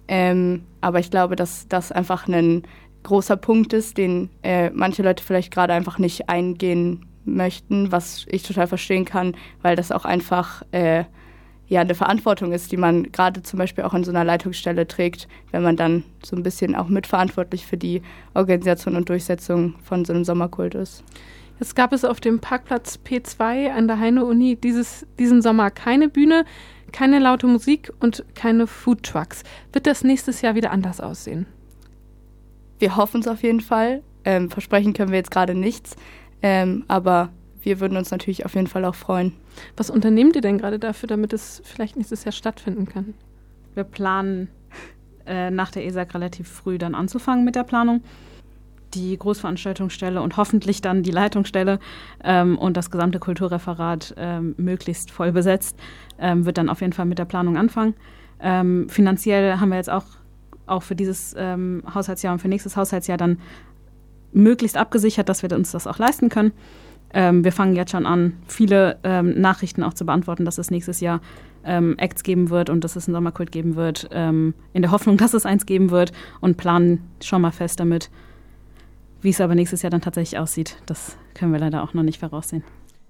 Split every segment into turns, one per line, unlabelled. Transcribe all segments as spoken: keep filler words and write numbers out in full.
Ähm, aber ich glaube, dass das einfach ein großer Punkt ist, den äh, manche Leute vielleicht gerade einfach nicht eingehen möchten, was ich total verstehen kann, weil das auch einfach äh, ja eine Verantwortung ist, die man gerade zum Beispiel auch in so einer Leitungsstelle trägt, wenn man dann so ein bisschen auch mitverantwortlich für die Organisation und Durchsetzung von so einem Sommerkult ist.
Jetzt gab es auf dem Parkplatz P zwei an der Heine-Uni dieses, diesen Sommer keine Bühne, keine laute Musik und keine Foodtrucks. Wird das nächstes Jahr wieder anders aussehen?
Wir hoffen es auf jeden Fall. Ähm, versprechen können wir jetzt gerade nichts, ähm, aber wir würden uns natürlich auf jeden Fall auch freuen.
Was unternehmt ihr denn gerade dafür, damit es vielleicht nächstes Jahr stattfinden kann?
Wir planen äh, nach der E S A G relativ früh dann anzufangen mit der Planung. Die Großveranstaltungsstelle und hoffentlich dann die Leitungsstelle ähm, und das gesamte Kulturreferat ähm, möglichst voll besetzt, ähm, wird dann auf jeden Fall mit der Planung anfangen. Ähm, finanziell haben wir jetzt auch, auch für dieses ähm, Haushaltsjahr und für nächstes Haushaltsjahr dann möglichst abgesichert, dass wir uns das auch leisten können. Ähm, wir fangen jetzt schon an, viele ähm, Nachrichten auch zu beantworten, dass es nächstes Jahr ähm, Acts geben wird und dass es einen Sommerkult geben wird, ähm, in der Hoffnung, dass es eins geben wird, und planen schon mal fest damit. Wie es aber nächstes Jahr dann tatsächlich aussieht, das können wir leider auch noch nicht voraussehen.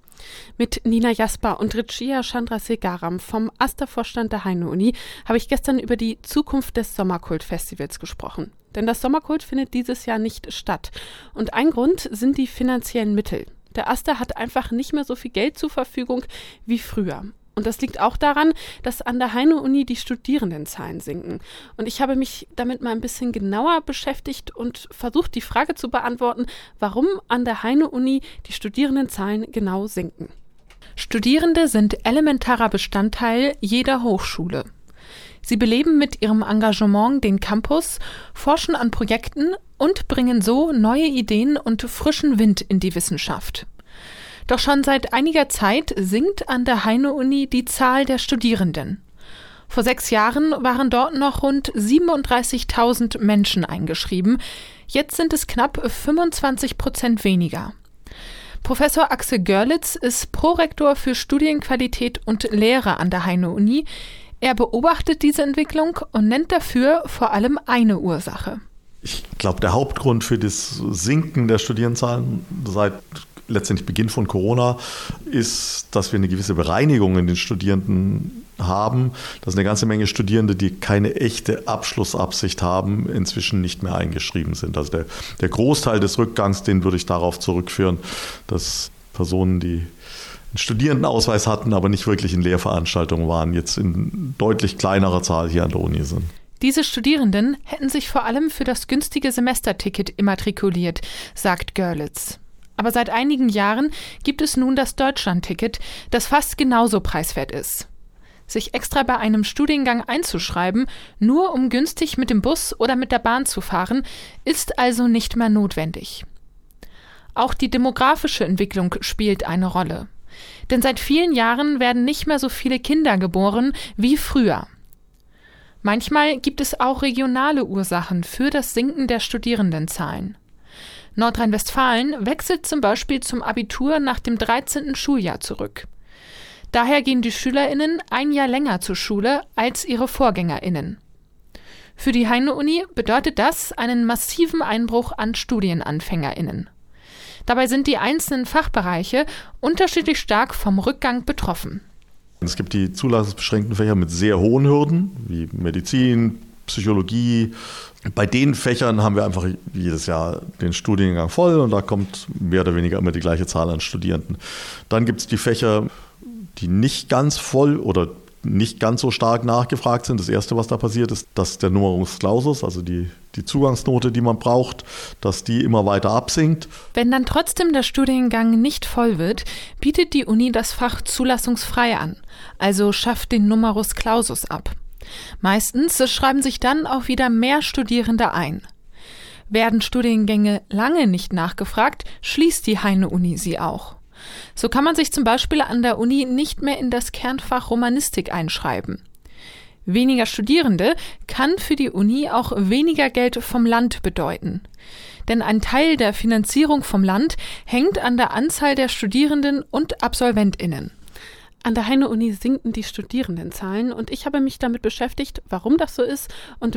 Mit Nina Jasper und Richiya Chandrasegaram vom AStA-Vorstand der Heine-Uni habe ich gestern über die Zukunft des Sommerkult-Festivals gesprochen. Denn das Sommerkult findet dieses Jahr nicht statt. Und ein Grund sind die finanziellen Mittel. Der AStA hat einfach nicht mehr so viel Geld zur Verfügung wie früher. Und das liegt auch daran, dass an der Heine-Uni die Studierendenzahlen sinken. Und ich habe mich damit mal ein bisschen genauer beschäftigt und versucht, die Frage zu beantworten, warum an der Heine-Uni die Studierendenzahlen genau sinken. Studierende sind elementarer Bestandteil jeder Hochschule. Sie beleben mit ihrem Engagement den Campus, forschen an Projekten und bringen so neue Ideen und frischen Wind in die Wissenschaft. Doch schon seit einiger Zeit sinkt an der Heine-Uni die Zahl der Studierenden. Vor sechs Jahren waren dort noch rund siebenunddreißigtausend Menschen eingeschrieben. Jetzt sind es knapp fünfundzwanzig Prozent weniger. Professor Axel Görlitz ist Prorektor für Studienqualität und Lehre an der Heine-Uni. Er beobachtet diese Entwicklung und nennt dafür vor allem eine Ursache.
Ich glaube, der Hauptgrund für das Sinken der Studierendenzahlen seit letztendlich Beginn von Corona ist, dass wir eine gewisse Bereinigung in den Studierenden haben, dass eine ganze Menge Studierende, die keine echte Abschlussabsicht haben, inzwischen nicht mehr eingeschrieben sind. Also der, der Großteil des Rückgangs, den würde ich darauf zurückführen, dass Personen, die einen Studierendenausweis hatten, aber nicht wirklich in Lehrveranstaltungen waren, jetzt in deutlich kleinerer Zahl hier an der Uni sind.
Diese Studierenden hätten sich vor allem für das günstige Semesterticket immatrikuliert, sagt Görlitz. Aber seit einigen Jahren gibt es nun das Deutschlandticket, das fast genauso preiswert ist. Sich extra bei einem Studiengang einzuschreiben, nur um günstig mit dem Bus oder mit der Bahn zu fahren, ist also nicht mehr notwendig. Auch die demografische Entwicklung spielt eine Rolle. Denn seit vielen Jahren werden nicht mehr so viele Kinder geboren wie früher. Manchmal gibt es auch regionale Ursachen für das Sinken der Studierendenzahlen. Nordrhein-Westfalen wechselt zum Beispiel zum Abitur nach dem dreizehnten Schuljahr zurück. Daher gehen die SchülerInnen ein Jahr länger zur Schule als ihre VorgängerInnen. Für die Heine-Uni bedeutet das einen massiven Einbruch an StudienanfängerInnen. Dabei sind die einzelnen Fachbereiche unterschiedlich stark vom Rückgang betroffen.
Es gibt die zulassungsbeschränkten Fächer mit sehr hohen Hürden, wie Medizin, Psychologie. Bei den Fächern haben wir einfach jedes Jahr den Studiengang voll und da kommt mehr oder weniger immer die gleiche Zahl an Studierenden. Dann gibt es die Fächer, die nicht ganz voll oder nicht ganz so stark nachgefragt sind. Das Erste, was da passiert, ist, dass der Numerus Clausus, also die, die Zugangsnote, die man braucht, dass die immer weiter absinkt.
Wenn dann trotzdem der Studiengang nicht voll wird, bietet die Uni das Fach zulassungsfrei an, also schafft den Numerus Clausus ab. Meistens schreiben sich dann auch wieder mehr Studierende ein. Werden Studiengänge lange nicht nachgefragt, schließt die Heine-Uni sie auch. So kann man sich zum Beispiel an der Uni nicht mehr in das Kernfach Romanistik einschreiben. Weniger Studierende kann für die Uni auch weniger Geld vom Land bedeuten. Denn ein Teil der Finanzierung vom Land hängt an der Anzahl der Studierenden und AbsolventInnen. An der Heine-Uni sinken die Studierendenzahlen und ich habe mich damit beschäftigt, warum das so ist und